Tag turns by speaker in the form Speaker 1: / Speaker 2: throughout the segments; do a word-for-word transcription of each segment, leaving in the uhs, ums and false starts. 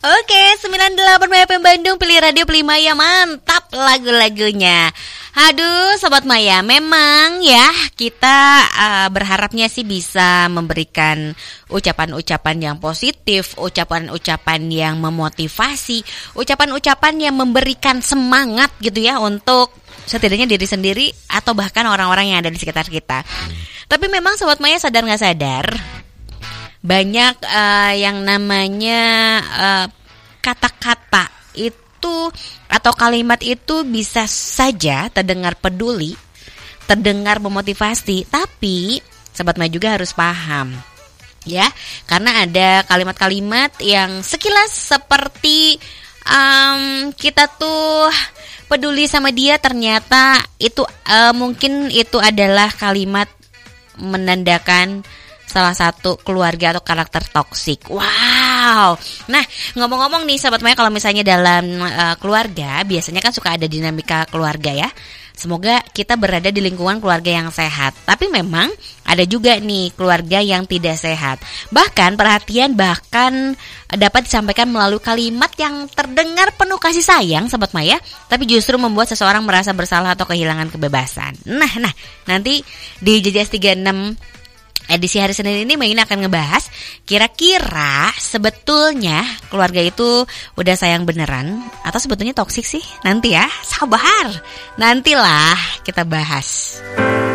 Speaker 1: Oke, sembilan puluh delapan F M Bandung, pilih radio, pilih Maya, mantap lagu-lagunya. Aduh, Sobat Maya, memang ya kita uh, berharapnya sih bisa memberikan ucapan-ucapan yang positif, ucapan-ucapan yang memotivasi, ucapan-ucapan yang memberikan semangat gitu ya untuk setidaknya diri sendiri atau bahkan orang-orang yang ada di sekitar kita. Tapi memang Sobat Maya sadar gak sadar, banyak uh, yang namanya uh, kata-kata itu atau kalimat itu bisa saja terdengar peduli, terdengar memotivasi, tapi Sobat Maya juga harus paham ya, karena ada kalimat-kalimat yang sekilas seperti um, kita tuh peduli sama dia, ternyata itu uh, mungkin itu adalah kalimat menandakan salah satu keluarga atau karakter toksik. Wow. Nah, ngomong-ngomong nih Sobat Maya, kalau misalnya dalam uh, keluarga biasanya kan suka ada dinamika keluarga ya. Semoga kita berada di lingkungan keluarga yang sehat. Tapi memang ada juga nih keluarga yang tidak sehat. Bahkan perhatian bahkan dapat disampaikan melalui kalimat yang terdengar penuh kasih sayang Sobat Maya, tapi justru membuat seseorang merasa bersalah atau kehilangan kebebasan. Nah, nah, nanti di J J S tiga puluh enam edisi hari Senin ini Maina akan ngebahas kira-kira sebetulnya keluarga itu udah sayang beneran atau sebetulnya toksik sih? Nanti ya, sabar. Nantilah kita bahas.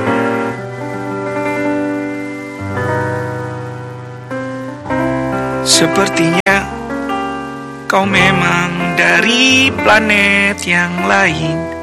Speaker 2: Sepertinya kau memang dari planet yang lain.